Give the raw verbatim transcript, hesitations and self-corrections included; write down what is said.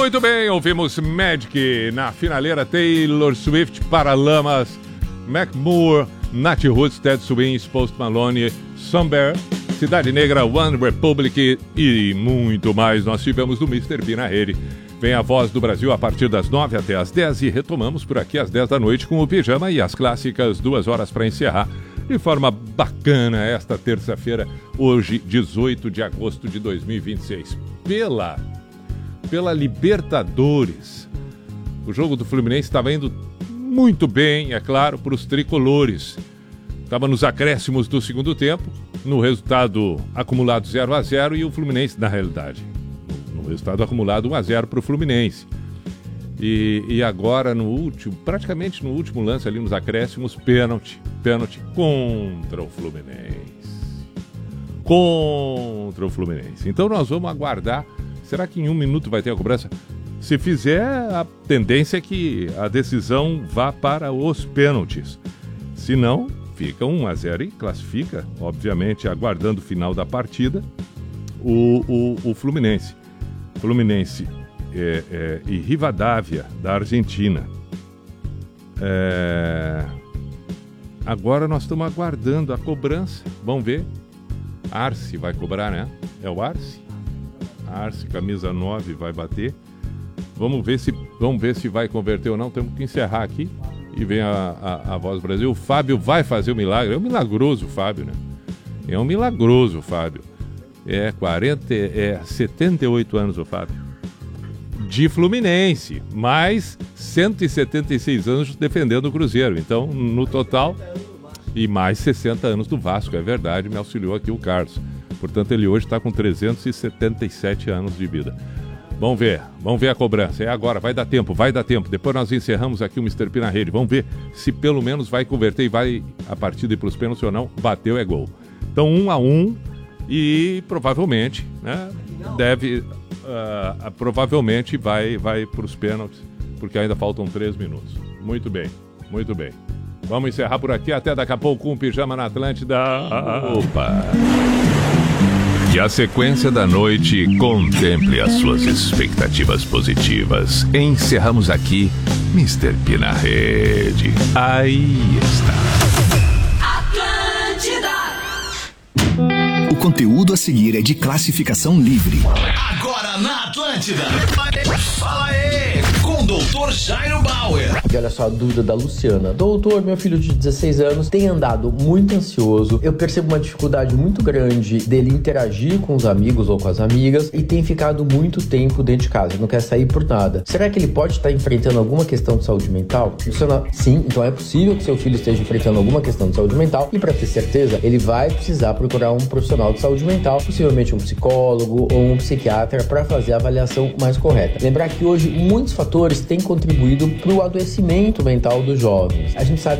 Muito bem, ouvimos Magic na finaleira, Taylor Swift, Paralamas, Macklemore, Nat Roots, Ted Swings, Post Malone, Somber, Cidade Negra, One Republic e muito mais. Nós tivemos do mister P na rede. Vem a Voz do Brasil a partir das nove até as dez e retomamos por aqui às dez da noite com o Pijama e as clássicas, duas horas para encerrar de forma bacana esta terça-feira, hoje, dezoito de agosto de dois mil e vinte e seis. Pela, pela Libertadores, o jogo do Fluminense estava indo muito bem, é claro, para os tricolores. Estava nos acréscimos do segundo tempo, no resultado acumulado zero a zero e o Fluminense, na realidade, no resultado acumulado um a zero para o Fluminense. E, e agora, no último, praticamente no último lance ali nos acréscimos, pênalti, pênalti contra o Fluminense. Contra o Fluminense. Então nós vamos aguardar. Será que em um minuto vai ter a cobrança? Se fizer, a tendência é que a decisão vá para os pênaltis. Se não, fica um a zero e classifica, obviamente, aguardando o final da partida, o, o, o Fluminense. Fluminense é, é, e Rivadavia, da Argentina. É... Agora nós estamos aguardando a cobrança. Vamos ver. Arce vai cobrar, né? É o Arce? Arce, camisa nove, vai bater. Vamos ver se, vamos ver se vai converter ou não. Temos que encerrar aqui. E vem a, a, a Voz do Brasil. O Fábio vai fazer o milagre. É um milagroso o Fábio, né? É um milagroso o Fábio. É, quarenta, é setenta e oito anos o Fábio. De Fluminense. Mais cento e setenta e seis anos defendendo o Cruzeiro. Então, no total... E mais sessenta anos do Vasco, é verdade. Me auxiliou aqui o Carlos. Portanto, ele hoje está com trezentos e setenta e sete anos de vida. Vamos ver, vamos ver a cobrança. É agora, vai dar tempo, vai dar tempo. Depois nós encerramos aqui o mister P na rede. Vamos ver se pelo menos vai converter e vai a partida ir para os pênaltis ou não. Bateu, é gol. Então, um a um e provavelmente, né, deve, uh, provavelmente vai, vai para os pênaltis, porque ainda faltam três minutos. Muito bem, muito bem. Vamos encerrar por aqui. Até daqui a pouco com o Pijama na Atlântida. Opa! Que a sequência da noite contemple as suas expectativas positivas. Encerramos aqui mister P na rede. Aí está. Atlântida. O conteúdo a seguir é de classificação livre. Agora na Atlântida. Fala aí, com o doutor Jairo Bauer. E olha só a dúvida da Luciana. Doutor, meu filho de dezesseis anos tem andado muito ansioso. Eu percebo uma dificuldade muito grande dele interagir com os amigos ou com as amigas e tem ficado muito tempo dentro de casa, não quer sair por nada. Será que ele pode estar enfrentando alguma questão de saúde mental? Luciana, sim, então é possível que seu filho esteja enfrentando alguma questão de saúde mental e para ter certeza, ele vai precisar procurar um profissional de saúde mental, possivelmente um psicólogo ou um psiquiatra para fazer a avaliação mais correta. Lembrar que hoje muitos fatores têm contribuído para o adoecimento mental dos jovens. A gente sabe